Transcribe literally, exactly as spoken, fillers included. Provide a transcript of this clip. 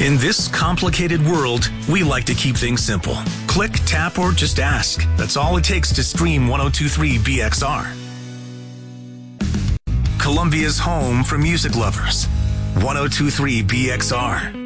In this complicated world, we like to keep things simple. Click, tap, or just ask. That's all it takes to stream one oh two three B X R. Columbia's home for music lovers. one oh two three B X R.